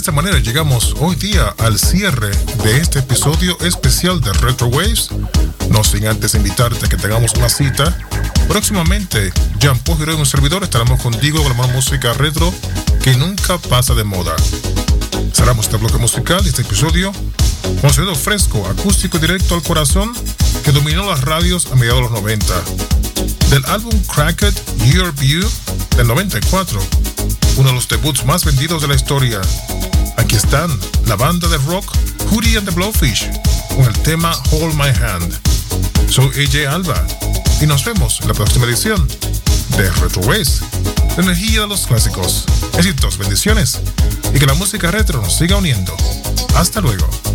esta manera llegamos hoy día al cierre de este episodio especial de Retro Waves. No sin antes invitarte a que tengamos una cita. Próximamente, Jean Paul Giró y un servidor estaremos contigo con la música retro que nunca pasa de moda. Cerramos este bloque musical y este episodio con sonido fresco, acústico y directo al corazón que dominó las radios a mediados de los 90. Del álbum Cracked Year View del 94, uno de los debuts más vendidos de la historia. Aquí están la banda de rock Hootie and the Blowfish con el tema Hold My Hand. Soy AJ Alba y nos vemos en la próxima edición de Retro Waves, la energía de los clásicos. Éxitos, bendiciones y que la música retro nos siga uniendo. Hasta luego.